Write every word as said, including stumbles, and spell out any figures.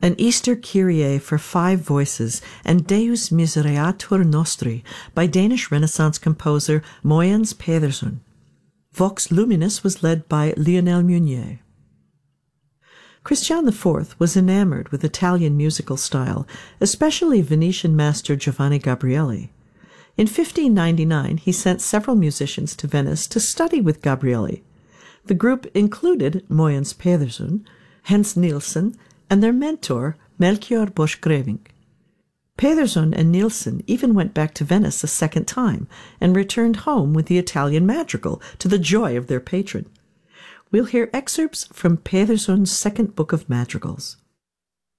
An Easter Kyrie for five voices, and Deus Misereatur Nostri by Danish Renaissance composer Mogens Pedersen. Vox Luminis was led by Lionel Meunier. Christian the Fourth was enamored with Italian musical style, especially Venetian master Giovanni Gabrieli. In fifteen ninety-nine, he sent several musicians to Venice to study with Gabrieli. The group included Mogens Pedersen, Hans Nielsen, and their mentor, Melchior Borchgrevink. Pedersen and Nielsen even went back to Venice a second time and returned home with the Italian madrigal, to the joy of their patron. We'll hear excerpts from Pedersen's second book of madrigals.